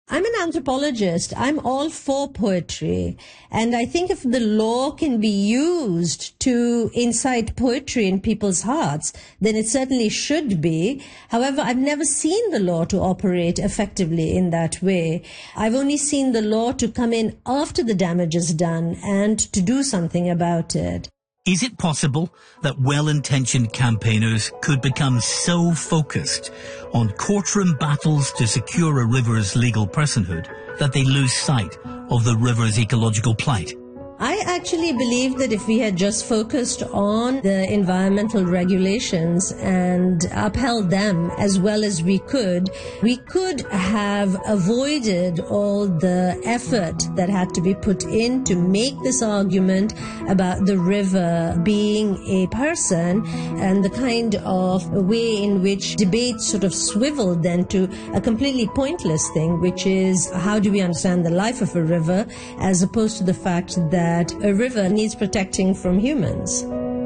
I'm an anthropologist. I'm all for poetry. And I think if the law can be used to incite poetry in people's hearts, then it certainly should be. However, I've never seen the law to operate effectively in that way. I've only seen the law to come in after the damage is done and to do something about it. Is it possible that well-intentioned campaigners could become so focused on courtroom battles to secure a river's legal personhood that they lose sight of the river's ecological plight? I actually believe that if we had just focused on the environmental regulations and upheld them as well as we could have avoided all the effort that had to be put in to make this argument about the river being a person and the kind of way in which debates sort of swiveled then to a completely pointless thing, which is how do we understand the life of a river as opposed to the fact that a river needs protecting from humans.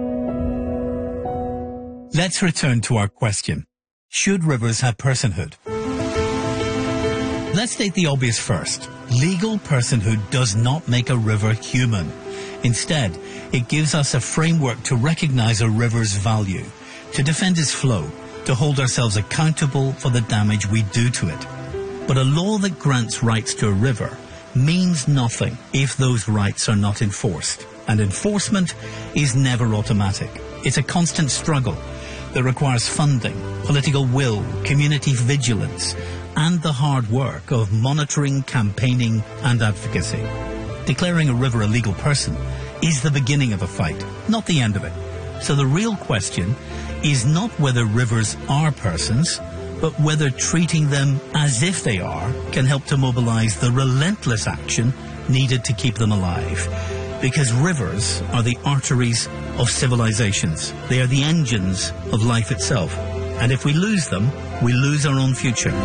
Let's return to our question. Should rivers have personhood? Let's state the obvious first. Legal personhood does not make a river human. Instead, it gives us a framework to recognize a river's value, to defend its flow, to hold ourselves accountable for the damage we do to it. But a law that grants rights to a river means nothing if those rights are not enforced. And enforcement is never automatic. It's a constant struggle that requires funding, political will, community vigilance, and the hard work of monitoring, campaigning, and advocacy. Declaring a river a legal person is the beginning of a fight, not the end of it. So the real question is not whether rivers are persons, but whether treating them as if they are can help to mobilize the relentless action needed to keep them alive. Because rivers are the arteries of civilizations. They are the engines of life itself. And if we lose them, we lose our own future.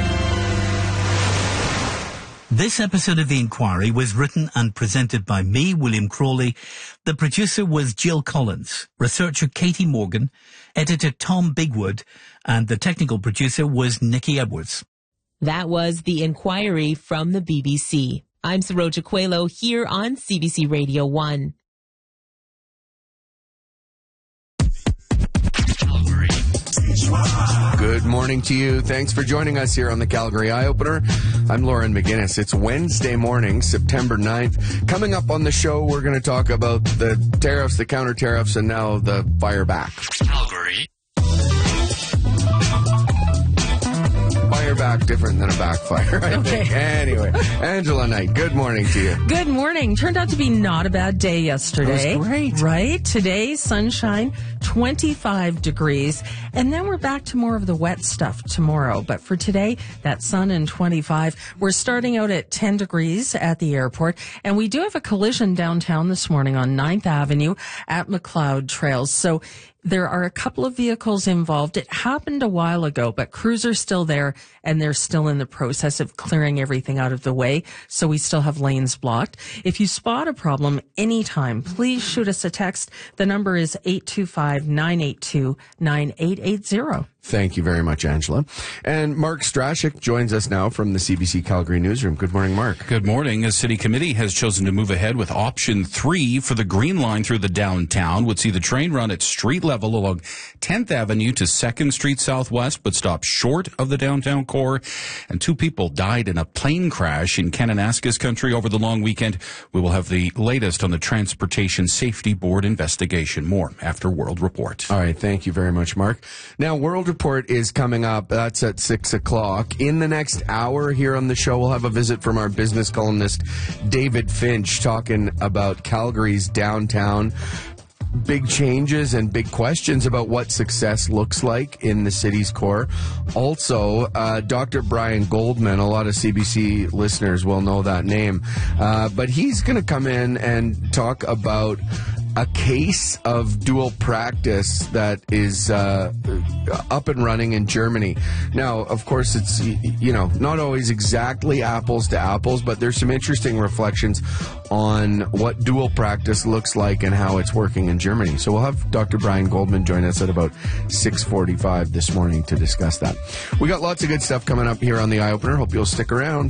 This episode of The Inquiry was written and presented by me, William Crawley. The producer was Jill Collins, researcher Katie Morgan, editor Tom Bigwood, and the technical producer was Nikki Edwards. That was The Inquiry from the BBC. I'm Saroja Coelho here on CBC Radio 1. Good morning to you. Thanks for joining us here on the Calgary Eye Opener. I'm Lauren McGinnis. It's Wednesday morning, September 9th. Coming up on the show, we're going to talk about the tariffs, the counter tariffs, and now the fire back. Calgary. Fire back different than a backfire, I think. Anyway, Angela Knight, good morning to you. Good morning. Turned out to be not a bad day yesterday. It was great. Right? Today, sunshine, 25 degrees. And then we're back to more of the wet stuff tomorrow. But for today, that sun and 25. We're starting out at 10 degrees at the airport. And we do have a collision downtown this morning on 9th Avenue at McLeod Trails. So there are a couple of vehicles involved. It happened a while ago, but crews are still there, and they're still in the process of clearing everything out of the way, so we still have lanes blocked. If you spot a problem anytime, please shoot us a text. The number is 825-982-9880. Thank you very much, Angela. And Mark Strashik joins us now from the CBC Calgary newsroom. Good morning, Mark. Good morning. A city committee has chosen to move ahead with option 3 for the Green Line through the downtown. Would see the train run at street level along 10th Avenue to 2nd Street Southwest, but stop short of the downtown core. And 2 people died in a plane crash in Kananaskis country over the long weekend. We will have the latest on the Transportation Safety Board investigation. More after World Report. All right. Thank you very much, Mark. Now, World Report is coming up. That's at 6 o'clock. In the next hour here on the show, we'll have a visit from our business columnist, David Finch, talking about Calgary's downtown. Big changes and big questions about what success looks like in the city's core. Also, Dr. Brian Goldman, a lot of CBC listeners will know that name, but he's going to come in and talk about a case of dual practice that is up and running in Germany. Now, of course, it's, not always exactly apples to apples, but there's some interesting reflections on what dual practice looks like and how it's working in Germany. So we'll have Dr. Brian Goldman join us at about 6:45 this morning to discuss that. We got lots of good stuff coming up here on the Eye Opener. Hope you'll stick around.